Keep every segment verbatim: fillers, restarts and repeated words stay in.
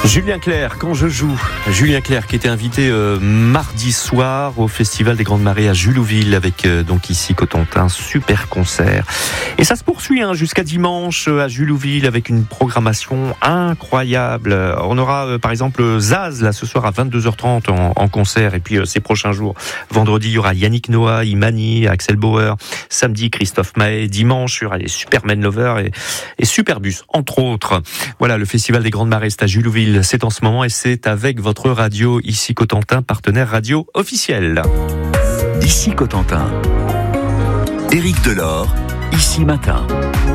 Julien Clerc, quand je joue. Julien Clerc qui était invité euh, mardi soir au Festival des Grandes Marées à Julouville avec euh, donc ici Cotentin, super concert. Et ça se poursuit hein, jusqu'à dimanche euh, à Julouville avec une programmation incroyable. On aura euh, par exemple Zaz là ce soir à vingt-deux heures trente en, en concert et puis euh, ces prochains jours. Vendredi il y aura Yannick Noah, Imani, Axel Bauer. Samedi Christophe Maé. Dimanche il y aura les Superman Lovers et, et Superbus entre autres. Voilà, le Festival des Grandes Marées c'est à Julouville. C'est en ce moment et c'est avec votre radio ici Cotentin, partenaire radio officiel. Ici Cotentin. Éric Delors, ici matin.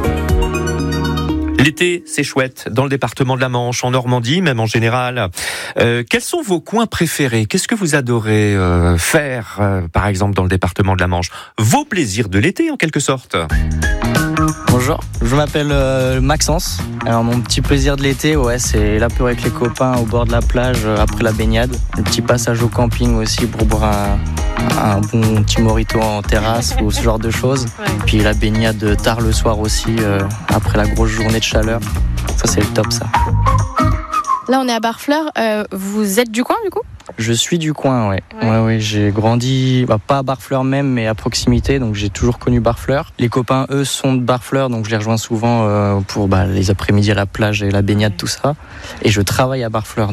L'été, c'est chouette, dans le département de la Manche, en Normandie, même en général. Euh, quels sont vos coins préférés ? Qu'est-ce que vous adorez euh, faire, euh, par exemple, dans le département de la Manche ? Vos plaisirs de l'été, en quelque sorte. Bonjour, je m'appelle euh, Maxence. Alors mon petit plaisir de l'été, ouais, c'est l'apéro avec les copains au bord de la plage euh, après la baignade. Le petit passage au camping aussi pour boire un, un bon petit mojito en terrasse ou ce genre de choses. Ouais. Puis la baignade tard le soir aussi euh, après la grosse journée de chaleur. Ça c'est le top ça. Là on est à Barfleur, euh, vous êtes du coin du coup ? Je suis du coin, ouais. Ouais, ouais, ouais j'ai grandi, bah, pas à Barfleur même, mais à proximité, donc j'ai toujours connu Barfleur. Les copains, eux, sont de Barfleur, donc je les rejoins souvent euh, pour bah, les après-midi à la plage et la baignade, tout ça. Et je travaille à Barfleur.